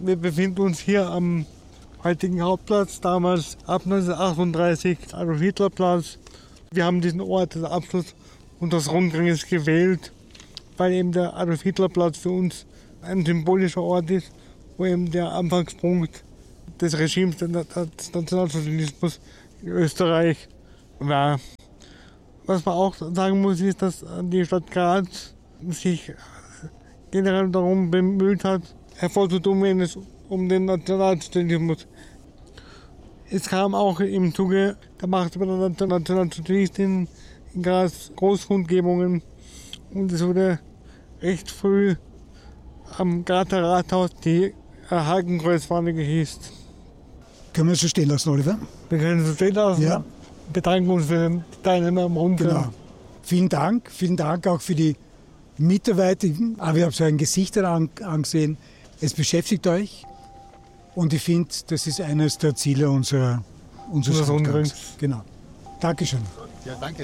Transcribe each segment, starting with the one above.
Wir befinden uns hier am heutigen Hauptplatz, damals ab 1938 Adolf-Hitler-Platz. Wir haben diesen Ort des Abschluss unseres Rundganges gewählt, weil eben der Adolf-Hitler-Platz für uns ein symbolischer Ort ist, wo eben der Anfangspunkt des Regimes des Nationalsozialismus in Österreich war. Was man auch sagen muss, ist, dass die Stadt Graz sich generell darum bemüht hat, hervorzutun, wenn es um den Nationalsozialismus. Es kam auch im Zuge der Macht der Nationalsozialisten in Graz Großkundgebungen und es wurde recht früh am Grazer Rathaus die Hakenkreuzfahne gehisst. Können wir es so stehen lassen, Oliver? Wir können es so stehen lassen. Ja. Bedanken uns für den Teilnehmer am Rundgang. Genau. Vielen Dank auch für die Mitarbeit. Aber wir haben so ein Gesicht angesehen. Es beschäftigt euch und ich finde, das ist eines der Ziele unseres Rundgangs. Genau. Dankeschön. Ja, danke.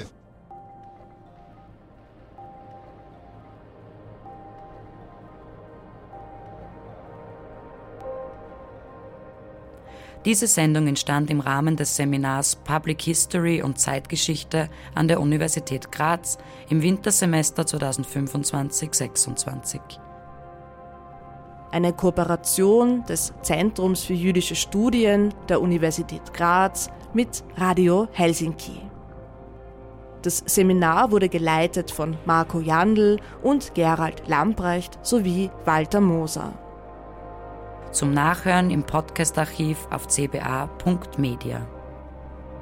Diese Sendung entstand im Rahmen des Seminars Public History und Zeitgeschichte an der Universität Graz im Wintersemester 2025/26. Eine Kooperation des Zentrums für jüdische Studien der Universität Graz mit Radio Helsinki. Das Seminar wurde geleitet von Marco Jandl und Gerald Lamprecht sowie Walter Moser. Zum Nachhören im Podcast-Archiv auf cba.media.